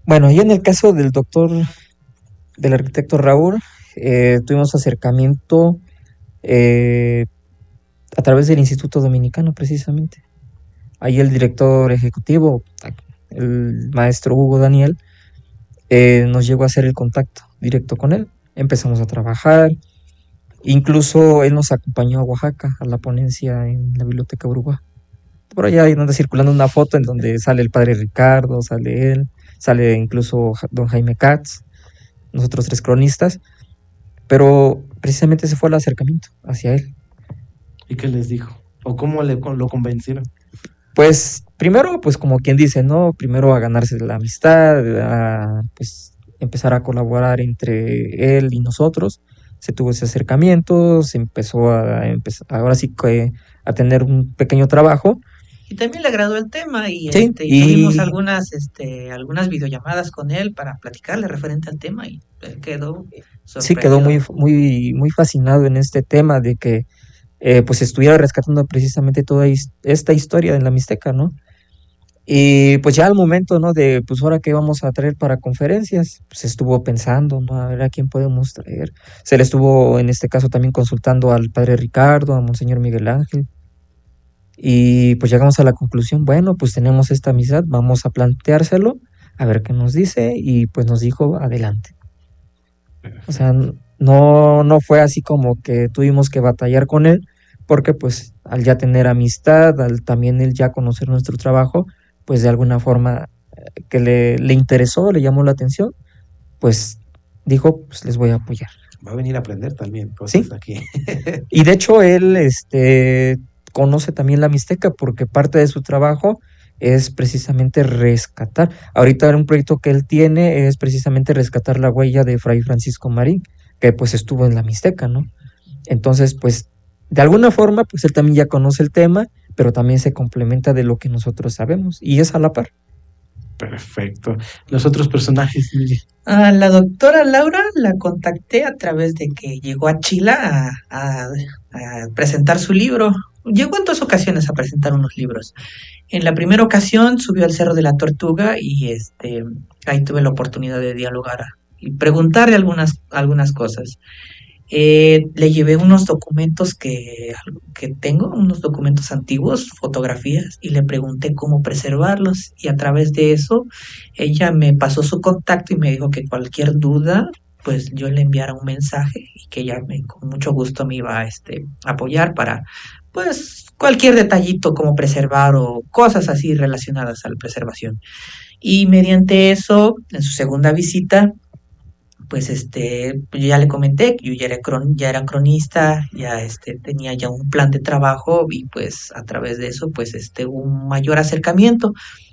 Bueno, y en el caso del arquitecto Raúl, tuvimos acercamiento eh, a través del Instituto Dominicano, precisamente. Ahí el director ejecutivo, el maestro Hugo Daniel, nos llegó a hacer el contacto directo con él. Empezamos a trabajar. Incluso él nos acompañó a Oaxaca, a la ponencia en la Biblioteca Uruguay. Por allá anda circulando una foto en donde sale el padre Ricardo, sale él, sale incluso don Jaime Katz, nosotros tres cronistas, pero precisamente ese fue el acercamiento hacia él. ¿Y qué les dijo? ¿O cómo lo convencieron? Pues primero, pues como quien dice, ¿no? Primero a ganarse la amistad, a pues empezar a colaborar entre él y nosotros. Se tuvo ese acercamiento, se empezó ahora sí que a tener un pequeño trabajo. Y también le agradó el tema y Sí, y tuvimos algunas videollamadas con él para platicarle referente al tema y él quedó sí, quedó sorprendido. muy fascinado en este tema de que pues estuviera rescatando precisamente toda esta historia de la Mixteca, ¿no? Y pues ya al momento, ¿no? De pues ahora qué vamos a traer para conferencias, pues estuvo pensando, ¿no? A ver a quién podemos traer. Se le estuvo en este caso también consultando al padre Ricardo, a Monseñor Miguel Ángel. Y pues llegamos a la conclusión, bueno, pues tenemos esta amistad, vamos a planteárselo, a ver qué nos dice, y pues nos dijo adelante. O sea, no fue así como que tuvimos que batallar con él, porque pues al ya tener amistad, al también él ya conocer nuestro trabajo, pues de alguna forma que le interesó, le llamó la atención, pues dijo, pues les voy a apoyar. Va a venir a aprender también cosas Sí, aquí. y de hecho él conoce también la Mixteca porque parte de su trabajo es precisamente rescatar. Ahorita un proyecto que él tiene es precisamente rescatar la huella de Fray Francisco Marín, que pues estuvo en la Mixteca, ¿no? Entonces, pues, de alguna forma, pues él también ya conoce el tema, pero también se complementa de lo que nosotros sabemos, y es a la par. Perfecto. Los otros personajes, Mili. A la doctora Laura la contacté a través de que llegó a Chile a presentar su libro. Llegó en 2 ocasiones a presentar unos libros. En la primera ocasión subió al Cerro de la Tortuga y ahí tuve la oportunidad de dialogar y preguntarle algunas cosas. Le llevé unos documentos que tengo, unos documentos antiguos, fotografías, y le pregunté cómo preservarlos. Y a través de eso, ella me pasó su contacto y me dijo que cualquier duda, pues yo le enviara un mensaje y que ella con mucho gusto me iba a apoyar para, pues, cualquier detallito como preservar o cosas así relacionadas a la preservación. Y mediante eso, en su segunda visita, pues pues yo ya le comenté que yo ya era cronista, ya tenía ya un plan de trabajo y pues a través de eso pues hubo un mayor acercamiento.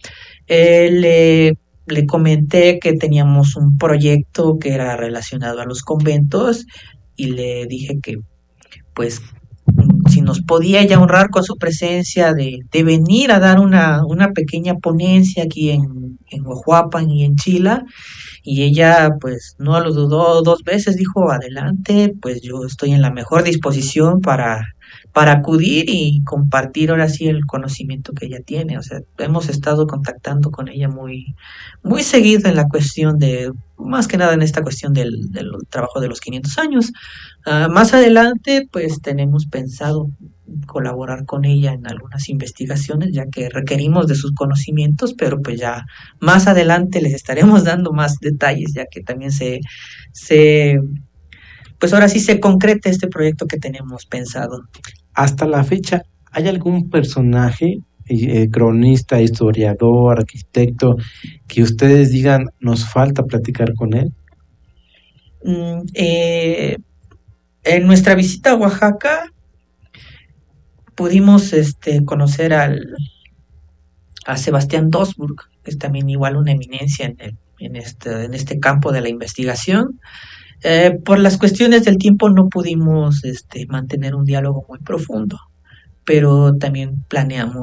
Le comenté que teníamos un proyecto que era relacionado a los conventos y le dije que pues si nos podía ya honrar con su presencia de venir a dar una pequeña ponencia aquí en Oahuapan y en Chile. Y ella pues no lo dudó 2 veces, dijo adelante, pues yo estoy en la mejor disposición para acudir y compartir ahora sí el conocimiento que ella tiene. O sea, hemos estado contactando con ella muy seguido en la cuestión más que nada en esta cuestión del trabajo de los 500 años. Más adelante pues tenemos pensado colaborar con ella en algunas investigaciones, ya que requerimos de sus conocimientos, pero pues ya más adelante les estaremos dando más detalles, ya que también pues ahora sí se concreta este proyecto que tenemos pensado. Hasta la fecha, ¿hay algún personaje, cronista, historiador, arquitecto, que ustedes digan, nos falta platicar con él? En nuestra visita a Oaxaca pudimos conocer a Sebastián Dosburg, que es también igual una eminencia en este campo de la investigación. Por las cuestiones del tiempo no pudimos mantener un diálogo muy profundo, pero también planeamos